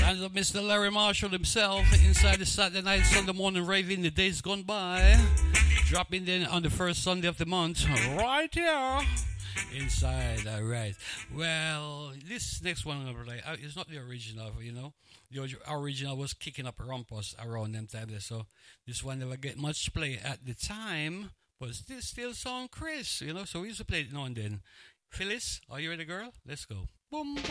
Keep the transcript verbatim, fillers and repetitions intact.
And uh, Mister Larry Marshall himself inside the Saturday night, Sunday morning rave in the days gone by. Dropping in on the first Sunday of the month, right here. Inside, all right. Well, this next one I'm gonna play, uh, it's not the original, you know. The orig- original was kicking up rumpus around them time there, so this one never get much play at the time, but still, still sound crisp, you know. So we used to play it now and then. Phyllis, are you ready, girl? Let's go. Boom.